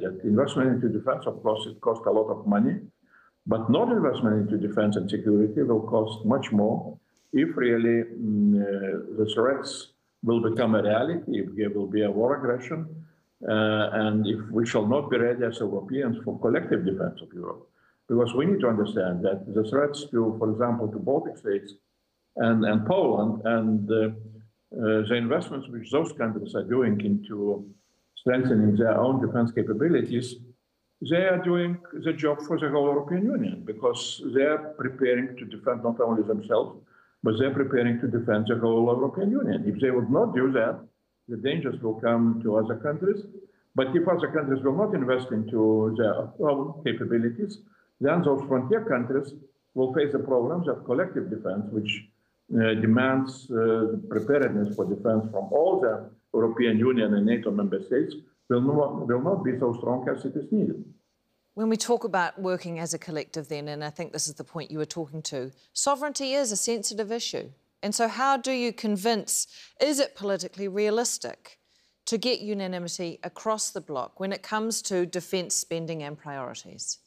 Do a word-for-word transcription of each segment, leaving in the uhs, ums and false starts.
that investment into defense, of course, it costs a lot of money, but non-investment into defense and security will cost much more if really mm, uh, the threats will become a reality, if there will be a war aggression, uh, and if we shall not be ready as Europeans for collective defense of Europe. Because we need to understand that the threats to, for example, to Baltic states and, and Poland, and uh, uh, the investments which those countries are doing into strengthening their own defense capabilities, they are doing the job for the whole European Union, because they are preparing to defend not only themselves, but they're preparing to defend the whole European Union. If they would not do that, the dangers will come to other countries. But if other countries will not invest into their own capabilities, then those frontier countries will face the problems of collective defense, which uh, demands uh, preparedness for defense from all the European Union and NATO member states, will not, will not be so strong as it is needed. When we talk about working as a collective then, and I think this is the point you were talking to, sovereignty is a sensitive issue. And so how do you convince, is it politically realistic to get unanimity across the bloc when it comes to defence spending and priorities?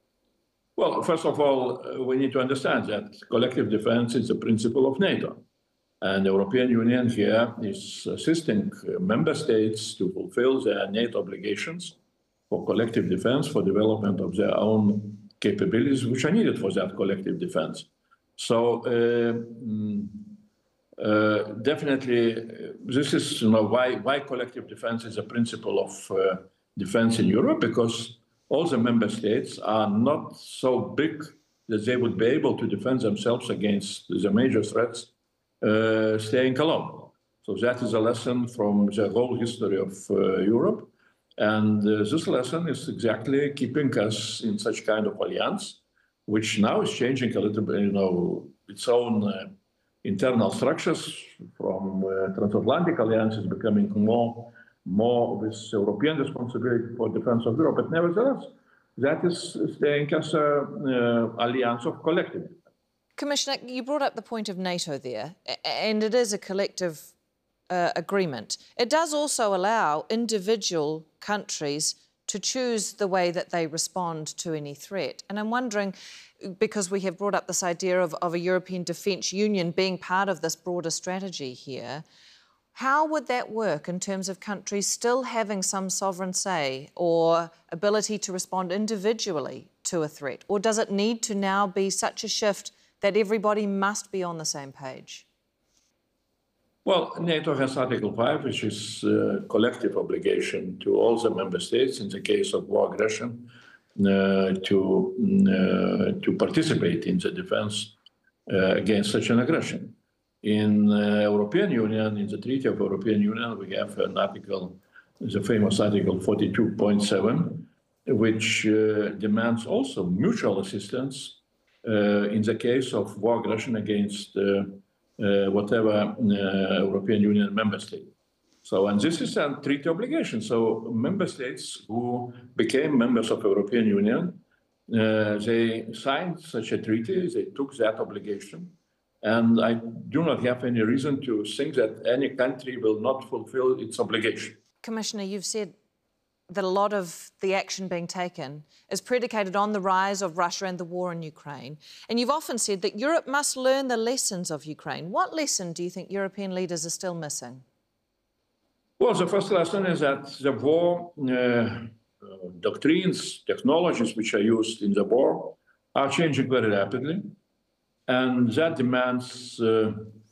Well, first of all, uh, we need to understand that collective defence is the principle of NATO. And the European Union here is assisting uh, member states to fulfill their NATO obligations for collective defense, for development of their own capabilities, which are needed for that collective defense. So uh, mm, uh, definitely, uh, this is you know, why, why collective defense is a principle of uh, defense in Europe, because all the member states are not so big that they would be able to defend themselves against the major threats uh, staying alone. So that is a lesson from the whole history of uh, Europe. And uh, this lesson is exactly keeping us in such kind of alliance, which now is changing a little bit, you know, its own uh, internal structures. From uh, transatlantic alliance is becoming more, more with European responsibility for defense of Europe. But nevertheless, that is staying as an uh, alliance of collective defense. Commissioner, you brought up the point of NATO there, and it is a collective Uh, agreement. It does also allow individual countries to choose the way that they respond to any threat. And I'm wondering, because we have brought up this idea of, of a European Defence Union being part of this broader strategy here, how would that work in terms of countries still having some sovereign say or ability to respond individually to a threat? Or does it need to now be such a shift that everybody must be on the same page? Well, NATO has Article five, which is a collective obligation to all the member states in the case of war aggression uh, to, uh, to participate in the defense uh, against such an aggression. In the uh, European Union, in the Treaty of European Union, we have an article, the famous Article forty-two point seven, which uh, demands also mutual assistance uh, in the case of war aggression against uh, Uh, whatever uh, European Union member state. So, and this is a treaty obligation. So member states who became members of European Union, uh, they signed such a treaty, they took that obligation. And I do not have any reason to think that any country will not fulfill its obligation. Commissioner, you've said that a lot of the action being taken is predicated on the rise of Russia and the war in Ukraine. And you've often said that Europe must learn the lessons of Ukraine. What lesson do you think European leaders are still missing? Well, the first lesson is that the war uh, uh, doctrines, technologies which are used in the war are changing very rapidly. And that demands uh,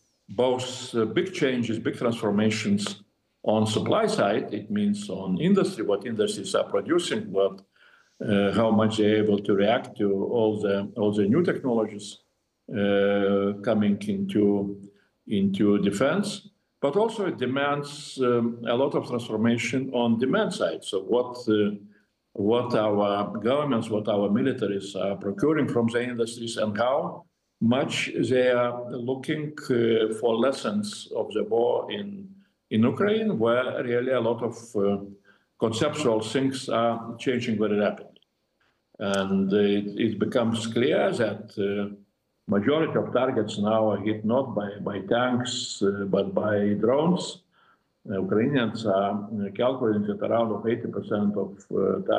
both uh, big changes, big transformations on supply side. It means on industry, what industries are producing, what, uh, how much they're able to react to all the all the new technologies uh, coming into into defense. But also it demands um, a lot of transformation on demand side. So what uh, what our governments, what our militaries are procuring from the industries, and how much they are looking uh, for lessons of the war in. In Ukraine, where really a lot of uh, conceptual things are changing very rapidly. And it, it becomes clear that uh, majority of targets now are hit not by, by tanks, uh, but by drones. Uh, Ukrainians are calculating that around eighty percent of uh,